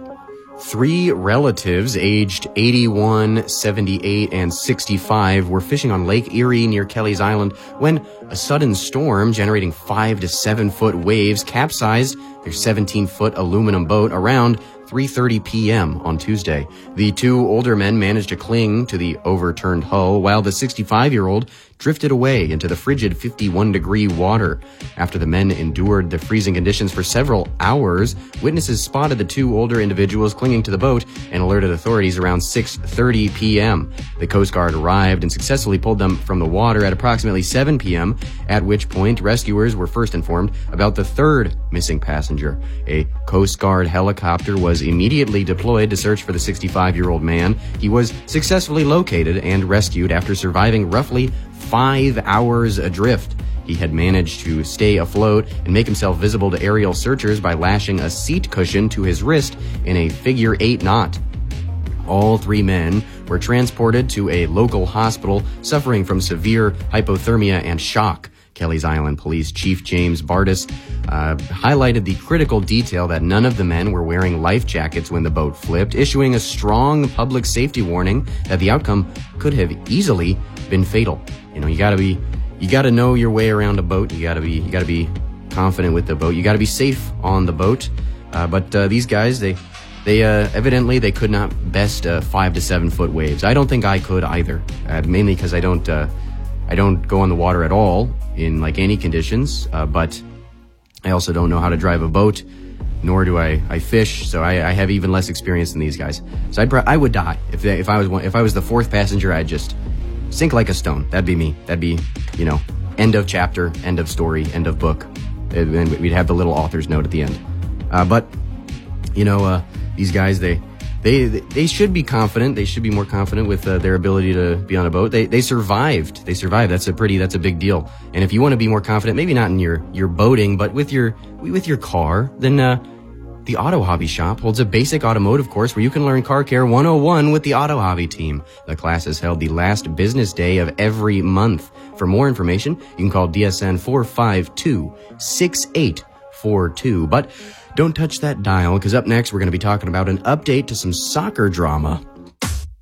Three relatives aged 81, 78, and 65 were fishing on Lake Erie near Kelly's Island when a sudden storm generating 5 to 7 foot waves capsized their 17-foot aluminum boat around 3:30 p.m. on Tuesday. The two older men managed to cling to the overturned hull while the 65-year-old drifted away into the frigid 51-degree water. After the men endured the freezing conditions for several hours, witnesses spotted the two older individuals clinging to the boat and alerted authorities around 6:30 p.m. The Coast Guard arrived and successfully pulled them from the water at approximately 7 p.m., at which point rescuers were first informed about the third missing passenger. A Coast Guard helicopter was immediately deployed to search for the 65-year-old man. He was successfully located and rescued after surviving roughly 5 hours adrift. He had managed to stay afloat and make himself visible to aerial searchers by lashing a seat cushion to his wrist in a figure-8 knot. All three men were transported to a local hospital suffering from severe hypothermia and shock. Kelly's Island Police Chief James Bardis highlighted the critical detail that none of the men were wearing life jackets when the boat flipped, issuing a strong public safety warning that the outcome could have easily been fatal. You know, you gotta know your way around a boat. You gotta be confident with the boat. You gotta be safe on the boat. But these guys, they evidently they could not best 5 to 7 foot waves. I don't think I could either. Mainly because I don't go on the water at all in like any conditions. But I also don't know how to drive a boat, nor do I fish. So I have even less experience than these guys. So I would die if I was the fourth passenger. I'd just sink like a stone. That'd be me. That'd be, you know, end of chapter, end of story, end of book. And we'd have the little author's note at the end. But, you know, these guys, they should be confident. They should be more confident with their ability to be on a boat. They survived. That's a big deal. And if you want to be more confident, maybe not in your boating, but with your car, then the Auto Hobby Shop holds a basic automotive course where you can learn Car Care 101 with the Auto Hobby team. The class is held the last business day of every month. For more information, you can call DSN 452-6842. But don't touch that dial, because up next we're going to be talking about an update to some soccer drama.